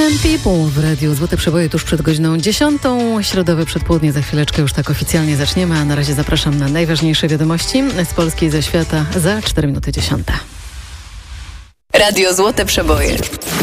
Common People w Radiu Złote Przeboje tuż przed godziną 10. Środowe przedpołudnie za chwileczkę już tak oficjalnie zaczniemy, a na razie zapraszam na najważniejsze wiadomości z Polski i ze świata za 4 minuty 10. Radio Złote Przeboje.